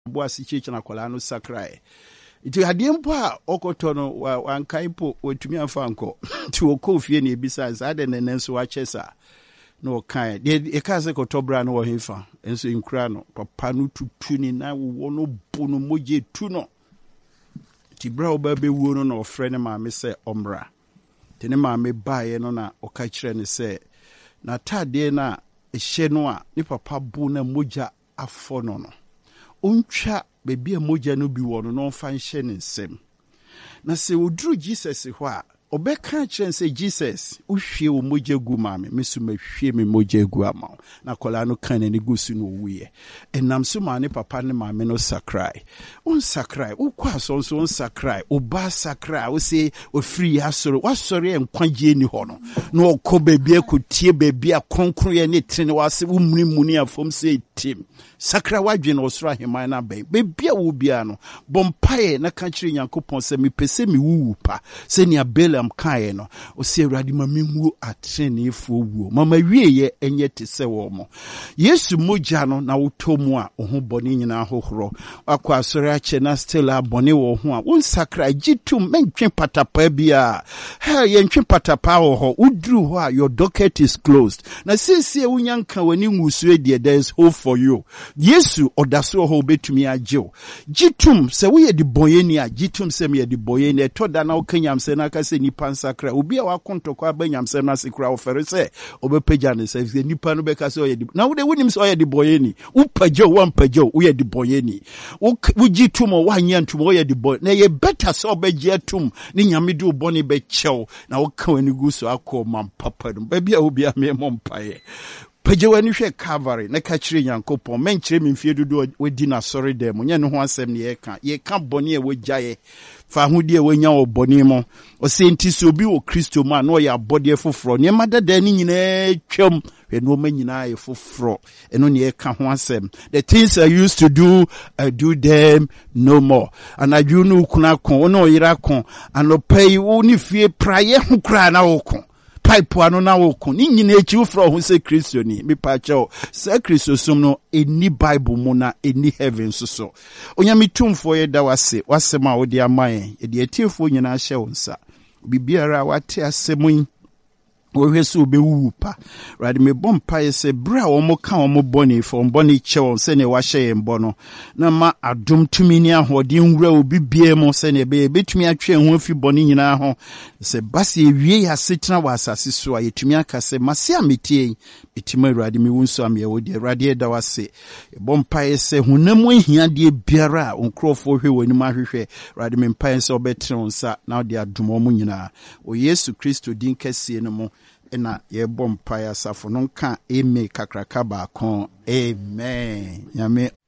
boasi chichi na kola no sakrai iti hadie mpo a okoto no wankai po wetumi afa anko ti okofie na ebisa za de nenenso wachesa no kan de kaze ko tobra no wo hefa enso inkura no papa no tutu ni na wo no bu no moje tu no ti bra oba be wuo no na ofre ne maame se omra te ne maame baaye no na oka kire ne se na tade na ehye no a ni papa bu na moja afo no no ontwa bebi moja no bi wo no no fa nhye ne nsem na se oduru Jesus ho a obeka kire se Jesus uhwie wo moja gu maame mesuma hwie me moja gu ama na kola no kan ne gusu no wuye enam so ma ne papa ne maame no sakrai on sakrai ukwa so on sakrai oba sakrai wo se ofiri asoro wasori enkwagye ni ho no na okọ bebi ekotie bebi akronkron ye ne trene wase umuni muni afom se tim sakra wadwe na osoro aheman na bebi a wo bia no bompae na ka kire Nyankopon se mepese mi wuwu pa se ni Balaam kae no o se Awurade ma menwu atreneefo wuo mama wieye enye te se wo mo Yesu moja no na wotomu a oho bone nyina hohoro akwa asori ache na still abone wo ho a won sakra gitum mentwe patapa bia ye ntwe patapa wo ho udru ho a your docket is closed na sisi wunyanka wani ngusu edie there is hope for you Yesu odaso ho betumi agyew gitum se wo ye di boyeni a gitum se me ye di boyeni etoda na okanyam se na aka se nipa nsakra obi a wakontoko abanyam se na sekra ofere se obepeja ne se nipa no beka se o ye di na wo de wonim se o ye di boyeni upajo wampajo wo ye di boyeni wo gitum o wanya ntum o ye di boy na ye better so obegye atum ni nyame de obone be chew na wo ka wani guso akọ mam papa no ba bia obi a me mompaye Peje wani hwe Calvary na ka kire Nyankopon menkyire memfie dodo wadi na sori dem nya ne ho asem ne ye ka bone e wogyaye fa hodi e wonya obone mo o se nti so obi wo Kristo ma na o ya bode foforo ne madada ni nyina twam hwe no manyina ye foforo eno ne ye ka ho asem the things I used to do I do them no more and I do no kuna kon no yira kon anopai wo ni fie praye ho kra na wo kon pipe ano na woko ni nyina echi ufro ho se Kristo ni me pa che se Kristo som no eni Bible mu na eni heaven so onyame tumfo ye da wase ma wo de aman ye de etiefo nyina hye wonsa bibiara wate asemun we so be wupa right me bompa ye se bra wo mo ka wo mo boni fo boni che won se ne wa hye ye mbo na ma adom tumi ni ahode nwura obi bie mo se ne be betumi atwe ho afi boni nyina ho se base ewie ya setena wa asase so a yetumi aka se mase ametie etima Awurade me wunso am ye wo de Awurade da wase bompa ye se hunam ahia de biara onkrofo hwe wani ma hwehwe Awurade me mpa ye se obetre onsa na de adom mo nyina o Yesu Kristo din kase no mo ena ye bompa ya safo no nka eme kakraka ba kon amen nyame